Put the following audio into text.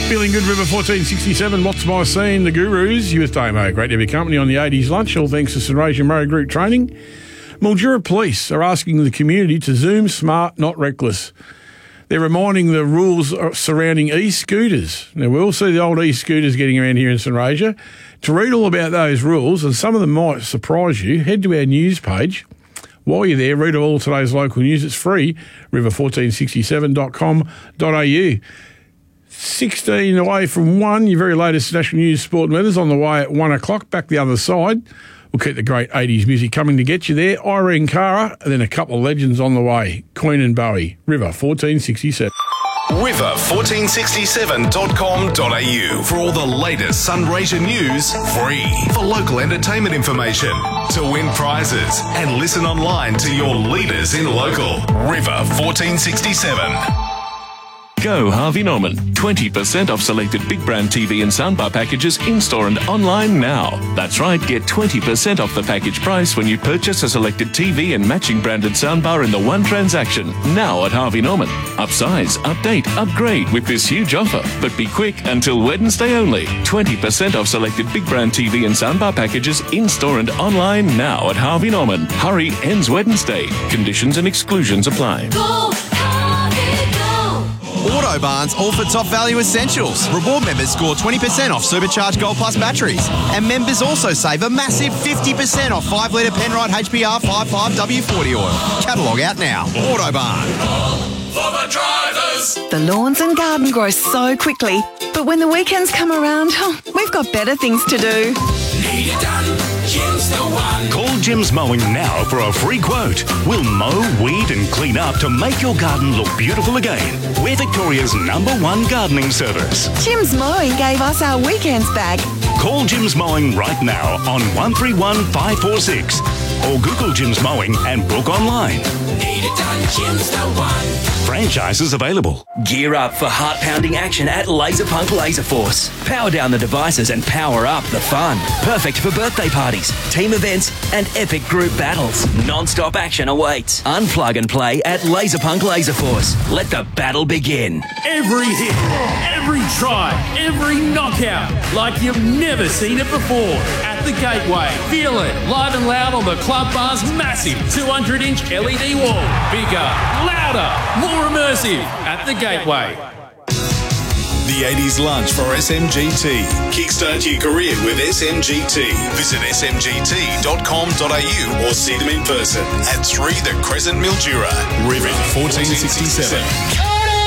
Feeling good, River 1467. What's my scene? The Gurus. You with Damo. Great to have your company on the 80s lunch. All thanks to St. Rasia Murray Group Training. Mildura Police are asking the community to zoom smart, not reckless. They're reminding the rules surrounding e-scooters. Now, we all see the old e-scooters getting around here in St. Rasia. To read all about those rules, and some of them might surprise you, head to our news page. While you're there, read all today's local news. It's free, river1467.com.au. 16 away from 1, your very latest national news, sport and weather's on the way at 1 o'clock. Back the other side. We'll keep the great 80s music coming to get you there. Irene Cara, and then a couple of legends on the way. Queen and Bowie. River 1467. River1467.com.au for all the latest Sunraysia news, free. For local entertainment information, to win prizes, and listen online to your leaders in local. River 1467. Go Harvey Norman. 20% off selected big brand TV and soundbar packages in-store and online now. That's right, get 20% off the package price when you purchase a selected TV and matching branded soundbar in the one transaction. Now at Harvey Norman. Upsize, update, upgrade with this huge offer. But be quick, until Wednesday only. 20% off selected big brand TV and soundbar packages in-store and online now at Harvey Norman. Hurry, ends Wednesday. Conditions and exclusions apply. Go, Harvey, go. Autobarn's all for top value essentials. Reward members score 20% off Supercharged Gold Plus batteries. And members also save a massive 50% off 5-litre Penrite HPR 55 W40 oil. Catalogue out now. Autobarn. For the drivers. The lawns and garden grow so quickly, but when the weekends come around, we've got better things to do. Need it done. Jim's the one. Call Jim's Mowing now for a free quote. We'll mow, weed and clean up to make your garden look beautiful again. We're Victoria's #1 gardening service. Jim's Mowing gave us our weekends back. Call Jim's Mowing right now on 131 546 or Google Jim's Mowing and book online. Need it done. Jim's the one. Franchises available. Gear up for heart-pounding action at Laserpunk Laser Force. Power down the devices and power up the fun. Perfect for birthday parties, team events, and epic group battles. Non-stop action awaits. Unplug and play at Laserpunk Laser Force. Let the battle begin. Every hit, every try, every knockout, like you've never seen it before. At the Gateway, feel it live and loud on the Club Bar's massive 200-inch LED wall. Bigger, louder, more immersive at the Gateway. The 80s lunch for SMGT. Kickstart your career with SMGT. Visit smgt.com.au or see them in person at 3 The Crescent, Mildura. River 1467.